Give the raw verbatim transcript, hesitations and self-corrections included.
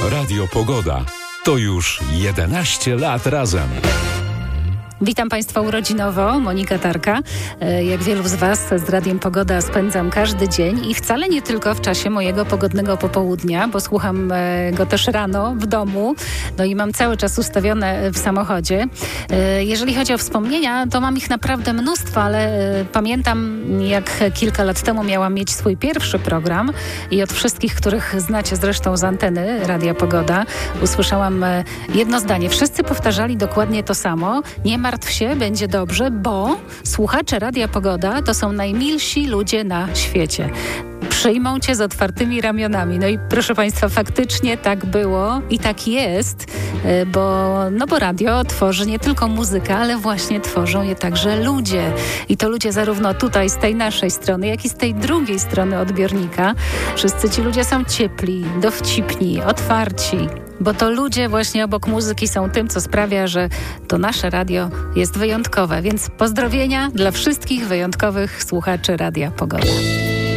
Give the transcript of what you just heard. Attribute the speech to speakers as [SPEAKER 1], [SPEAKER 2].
[SPEAKER 1] Halo Radio Pogoda. To już jedenaście lat razem.
[SPEAKER 2] Witam Państwa urodzinowo, Monika Tarka. Jak wielu z Was z Radiem Pogoda spędzam każdy dzień i wcale nie tylko w czasie mojego pogodnego popołudnia, bo słucham go też rano w domu, no i mam cały czas ustawione w samochodzie. Jeżeli chodzi o wspomnienia, to mam ich naprawdę mnóstwo, ale pamiętam, jak kilka lat temu miałam mieć swój pierwszy program i od wszystkich, których znacie zresztą z anteny Radia Pogoda, usłyszałam jedno zdanie. Wszyscy powtarzali dokładnie to samo. Nie martw się, będzie dobrze, bo słuchacze Radia Pogoda to są najmilsi ludzie na świecie. Przyjmą Cię z otwartymi ramionami. No i proszę Państwa, faktycznie tak było i tak jest, bo, no bo radio tworzy nie tylko muzykę, ale właśnie tworzą je także ludzie. I to ludzie zarówno tutaj z tej naszej strony, jak i z tej drugiej strony odbiornika. Wszyscy ci ludzie są ciepli, dowcipni, otwarci. Bo to ludzie właśnie obok muzyki są tym, co sprawia, że to nasze radio jest wyjątkowe. Więc pozdrowienia dla wszystkich wyjątkowych słuchaczy Radia Pogoda.